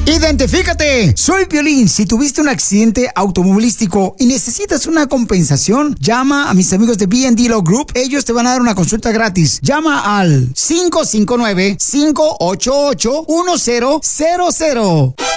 ¡Identifícate! Soy Piolín. Si tuviste un accidente automovilístico y necesitas una compensación, llama a mis amigos de B&D Law Group. Ellos te van a dar una consulta gratis. Llama al 559-588-1000.